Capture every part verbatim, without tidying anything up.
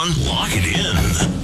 on Lock It In.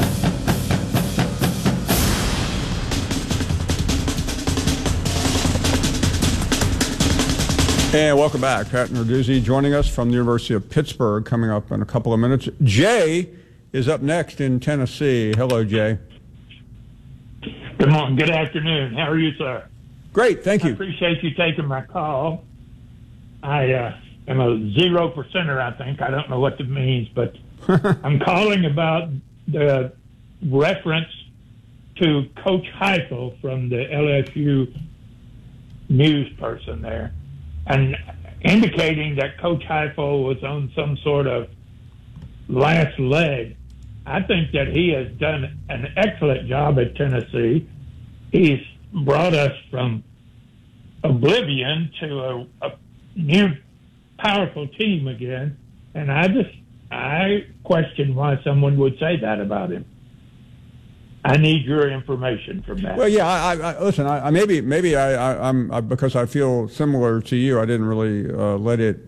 And welcome back. Pat Narduzzi joining us from the University of Pittsburgh, coming up in a couple of minutes. Jay is up next in Tennessee. Hello, Jay. Good morning. Good afternoon. How are you, sir? Great. Thank you. I appreciate you taking my call. I uh, am a zero percenter, I think. I don't know what that means, but I'm calling about the reference to Coach Heupel from the L S U news person there, and indicating that Coach Heupel was on some sort of last leg. I think that he has done an excellent job at Tennessee. He's brought us from oblivion to a, a new powerful team again, and I just I question why someone would say that about him. I need your information from that. Well, yeah. I, I listen. I, I maybe maybe I, I I'm I, because I feel similar to you. I didn't really uh, let it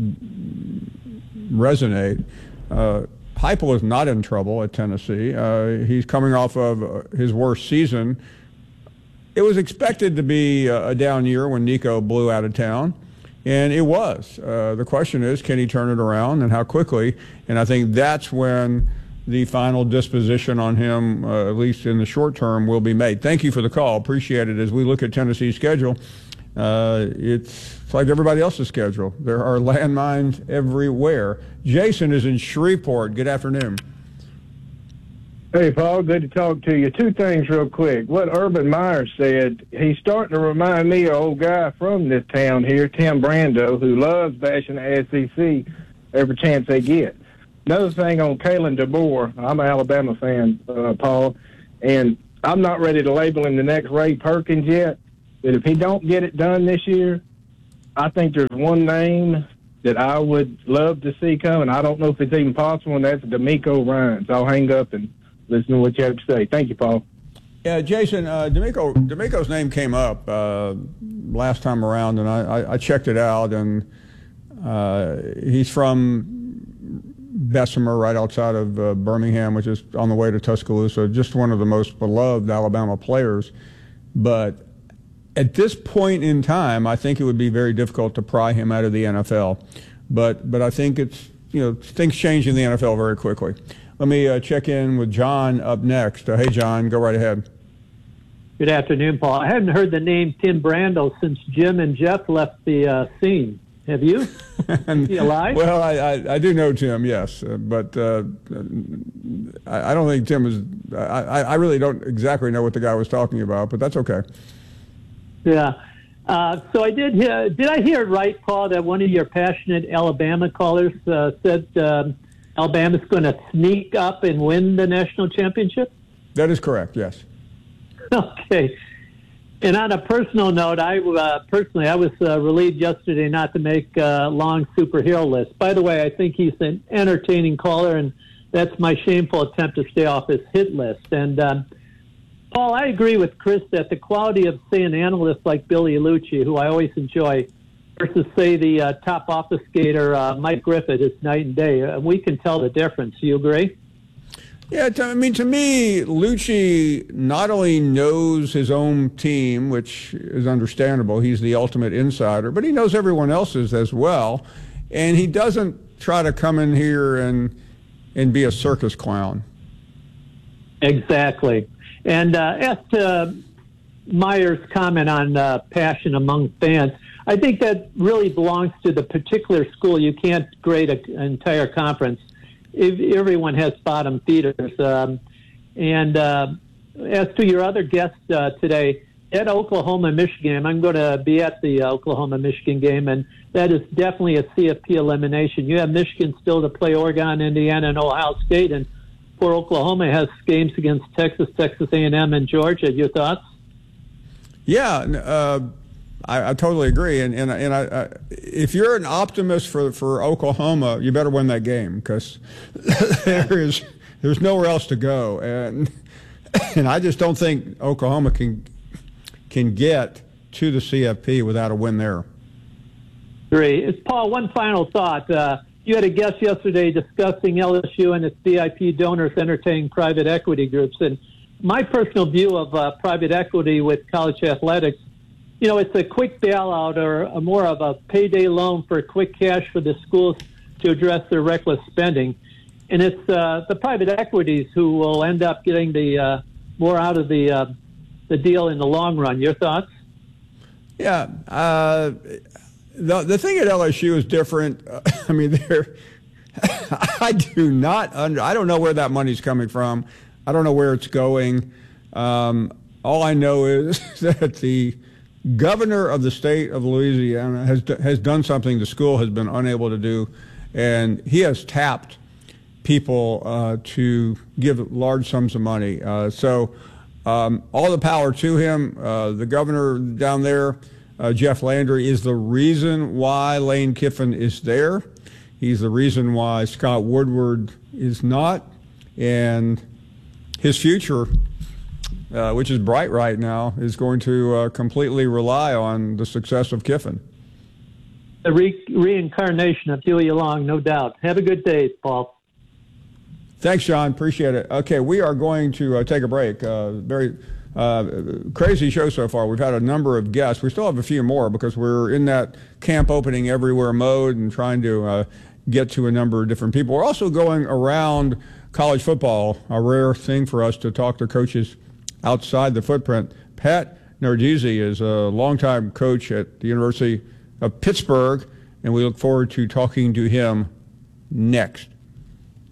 resonate. Uh, Heupel is not in trouble at Tennessee. Uh, he's coming off of his worst season. It was expected to be a down year when Nico blew out of town, and it was. Uh, the question is, can he turn it around, and how quickly? And I think that's when the final disposition on him, uh, at least in the short term, will be made. Thank you for the call. Appreciate it. As we look at Tennessee's schedule, uh, it's, it's like everybody else's schedule. There are landmines everywhere. Jason is in Shreveport. Good afternoon. Hey, Paul. Good to talk to you. Two things real quick. What Urban Meyer said, he's starting to remind me of an old guy from this town here, Tim Brando, who loves bashing the S E C every chance they get. Another thing on Kalen DeBoer, I'm an Alabama fan, uh, Paul, and I'm not ready to label him the next Ray Perkins yet, but if he don't get it done this year, I think there's one name that I would love to see come, and I don't know if it's even possible, and that's D'Amico Ryans. I'll hang up and listen to what you have to say. Thank you, Paul. Yeah, Jason, uh, D'Amico, D'Amico's name came up uh, last time around, and I, I, I checked it out, and uh, he's from Bessemer, right outside of uh, Birmingham, which is on the way to Tuscaloosa, just one of the most beloved Alabama players. But at this point in time, I think it would be very difficult to pry him out of the N F L. But but I think it's, you know, things change in the N F L very quickly. Let me uh, check in with John up next. Uh, hey, John, go right ahead. Good afternoon, Paul. I hadn't heard the name Tim Brando since Jim and Jeff left the uh, scene. Have you? Is he alive? Well, I, I, I do know Tim, yes, uh, but uh, I, I don't think Tim is. I, I really don't exactly know what the guy was talking about, but that's okay. Yeah. Uh, so I did hear. Did I hear it right, Paul, that one of your passionate Alabama callers uh, said um, Alabama's going to sneak up and win the national championship? That is correct. Yes. Okay. And on a personal note, I uh, personally I was uh, relieved yesterday not to make a long superhero list. By the way, I think he's an entertaining caller, and that's my shameful attempt to stay off his hit list. And um, Paul, I agree with Chris that the quality of, say, an analyst like Billy Lucci, who I always enjoy, versus, say, the uh, top office skater uh, Mike Griffith is night and day. Uh, we can tell the difference. Do you agree? Yeah, I mean, to me, Lucci not only knows his own team, which is understandable, he's the ultimate insider, but he knows everyone else's as well, and he doesn't try to come in here and and be a circus clown. Exactly. And uh, as to Meyer's comment on uh, passion among fans, I think that really belongs to the particular school. You can't grade a, an entire conference. If everyone has bottom feeders. Um, and uh, as to your other guest uh, today, at Oklahoma-Michigan, I'm going to be at the uh, Oklahoma-Michigan game, and that is definitely a C F P elimination. You have Michigan still to play Oregon, Indiana, and Ohio State, and poor Oklahoma has games against Texas, Texas A and M, and Georgia. Your thoughts? Yeah, uh, I, I totally agree. And and and I, I, if you're an optimist for for Oklahoma, you better win that game, because there is there's nowhere else to go. And and I just don't think Oklahoma can can get to the C F P without a win there. Great. It's Paul. One final thought. Uh, you had a guest yesterday discussing L S U and its V I P donors entertaining private equity groups. And my personal view of uh, private equity with college athletics, you know, it's a quick bailout or a more of a payday loan for quick cash for the schools to address their reckless spending. And it's uh, the private equities who will end up getting the uh, more out of the uh, the deal in the long run. Your thoughts? Yeah. Uh, the, the thing at L S U is different. Uh, I mean, they're, I do not under, I don't know where that money's coming from. I don't know where it's going. Um, all I know is that the governor of the state of Louisiana has has done something the school has been unable to do, and he has tapped people uh, to give large sums of money. Uh, so um, all the power to him. Uh, the governor down there, uh, Jeff Landry, is the reason why Lane Kiffin is there. He's the reason why Scott Woodward is not, and his future, uh, which is bright right now, is going to uh, completely rely on the success of Kiffin. The re- reincarnation of Huey Long, no doubt. Have a good day, Paul. Thanks, John. Appreciate it. Okay, we are going to uh, take a break. Uh, very uh, crazy show so far. We've had a number of guests. We still have a few more because we're in that camp opening everywhere mode and trying to uh, get to a number of different people. We're also going around college football, a rare thing for us to talk to coaches outside the footprint. Pat Narduzzi is a longtime coach at the University of Pittsburgh, and we look forward to talking to him next.